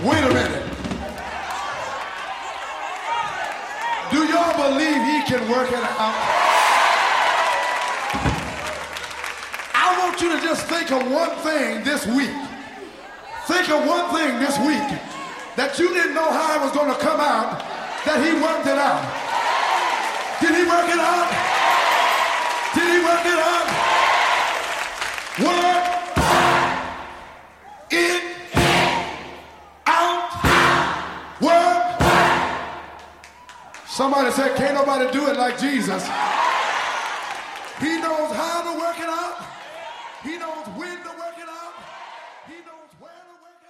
Wait a minute. Do y'all believe he can work it out? I want you to just think of one thing this week. Think of one thing this week that you didn't know how it was going to come out, that he worked it out. Did he work it out? Did he work it out? Work it out. Work. Somebody said, can't nobody do it like Jesus. He knows how to work it out. He knows when to work it out.